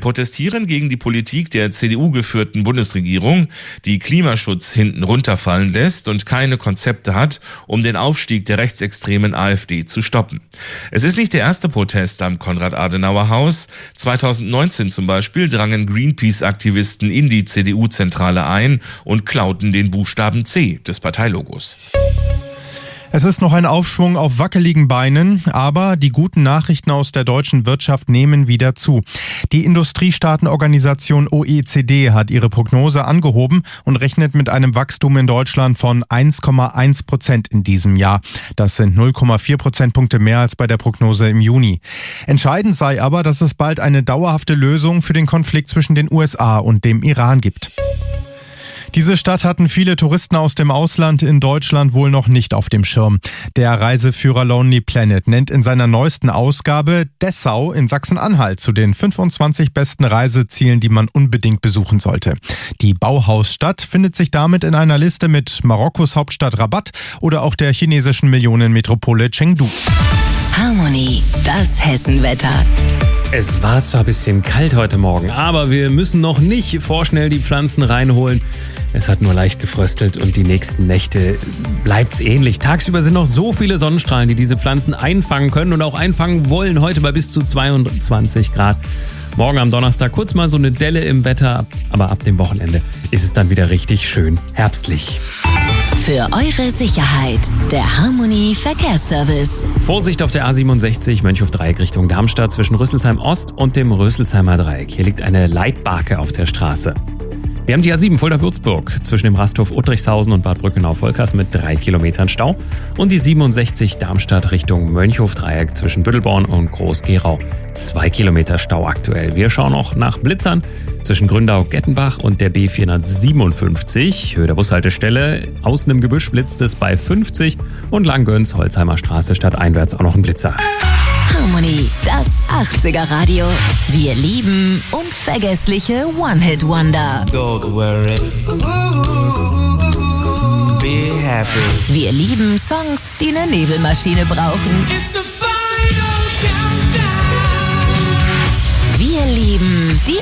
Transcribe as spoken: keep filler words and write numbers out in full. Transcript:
protestieren gegen die Politik der C D U-geführten Bundesregierung, die Klimaschutz hinten runterfallen lässt und keine Konzepte hat, um den Aufstieg der rechtsextremen AfD zu stoppen. Es ist nicht der erste Protest am Konrad-Adenauer-Haus. zweitausendneunzehn zum Beispiel drangen Greenpeace-Aktivisten in die C D U-Zentrale ein und klauten den Buchstaben C des Parteilogos. Es ist noch ein Aufschwung auf wackeligen Beinen, aber die guten Nachrichten aus der deutschen Wirtschaft nehmen wieder zu. Die Industriestaatenorganisation O E C D hat ihre Prognose angehoben und rechnet mit einem Wachstum in Deutschland von eins Komma eins Prozent in diesem Jahr. Das sind null Komma vier Prozentpunkte mehr als bei der Prognose im Juni. Entscheidend sei aber, dass es bald eine dauerhafte Lösung für den Konflikt zwischen den U S A und dem Iran gibt. Diese Stadt hatten viele Touristen aus dem Ausland in Deutschland wohl noch nicht auf dem Schirm. Der Reiseführer Lonely Planet nennt in seiner neuesten Ausgabe Dessau in Sachsen-Anhalt zu den fünfundzwanzig besten Reisezielen, die man unbedingt besuchen sollte. Die Bauhausstadt findet sich damit in einer Liste mit Marokkos Hauptstadt Rabat oder auch der chinesischen Millionenmetropole Chengdu. Harmony, das Hessenwetter. Es war zwar ein bisschen kalt heute Morgen, aber wir müssen noch nicht vorschnell die Pflanzen reinholen. Es hat nur leicht gefröstelt und die nächsten Nächte bleibt's ähnlich. Tagsüber sind noch so viele Sonnenstrahlen, die diese Pflanzen einfangen können und auch einfangen wollen. Heute bei bis zu zweiundzwanzig Grad. Morgen am Donnerstag kurz mal so eine Delle im Wetter, aber ab dem Wochenende ist es dann wieder richtig schön herbstlich. Für eure Sicherheit, der Harmony Verkehrsservice. Vorsicht auf der A siebenundsechzig Mönchhof-Dreieck Richtung Darmstadt zwischen Rüsselsheim Ost und dem Rösselsheimer Dreieck. Hier liegt eine Leitbarke auf der Straße. Wir haben die A sieben Fulda-Würzburg zwischen dem Rasthof Uttrichshausen und Bad Brückenau-Volkers mit drei Kilometern Stau und die siebenundsechzig Darmstadt Richtung Mönchhof-Dreieck zwischen Büttelborn und Groß-Gerau. Zwei Kilometer Stau aktuell. Wir schauen noch nach Blitzern zwischen Gründau-Gettenbach und der B vierhundertsiebenundfünfzig. Höhe der Bushaltestelle. Außen im Gebüsch blitzt es bei fünfzig und Langgöns, Holzheimer Straße stadteinwärts auch noch ein Blitzer. Harmony, das achtziger Radio. Wir lieben unvergessliche One-Hit-Wonder. Don't worry. Be happy. Wir lieben Songs, die eine Nebelmaschine brauchen. It's the final countdown. Wir lieben die